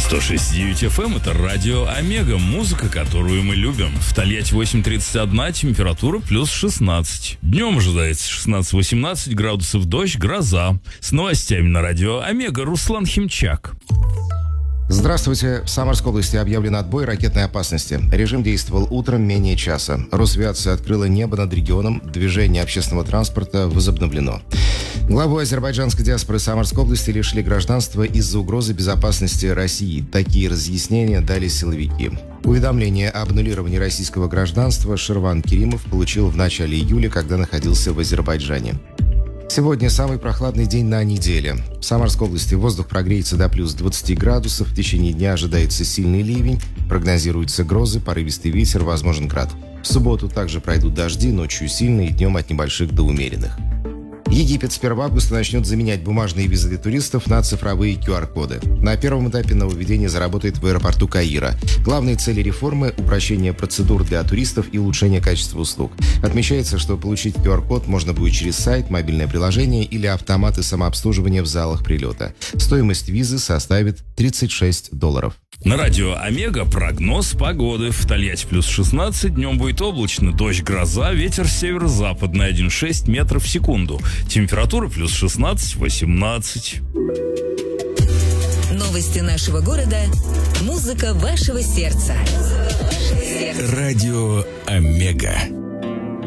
106.9 FM — это радио Омега, музыка, которую мы любим. В Тольятти 8:31, температура плюс 16. Днем ожидается 16-18 градусов, дождь, гроза. С новостями на радио Омега Руслан Химчак. Здравствуйте. В Самарской области объявлен отбой ракетной опасности. Режим действовал утром менее часа. Росавиация открыла небо над регионом. Движение общественного транспорта возобновлено. Главу азербайджанской диаспоры Самарской области лишили гражданства из-за угрозы безопасности России. Такие разъяснения дали силовики. Уведомление об аннулировании российского гражданства Ширван Керимов получил в начале июля, когда находился в Азербайджане. Сегодня самый прохладный день на неделе. В Самарской области воздух прогреется до плюс 20 градусов. В течение дня ожидается сильный ливень. Прогнозируются грозы, порывистый ветер, возможен град. В субботу также пройдут дожди, ночью сильные, днем от небольших до умеренных. Египет с 1 августа начнет заменять бумажные визы для туристов на цифровые QR-коды. На первом этапе нововведение заработает в аэропорту Каира. Главные цели реформы – упрощение процедур для туристов и улучшение качества услуг. Отмечается, что получить QR-код можно будет через сайт, мобильное приложение или автоматы самообслуживания в залах прилета. Стоимость визы составит $36. На радио Омега прогноз погоды. В Тольятти плюс 16, днем будет облачно, дождь, гроза, ветер северо-западный 1,6 метров в секунду. Температура плюс 16-18. Новости нашего города. Музыка вашего сердца. Радио Омега.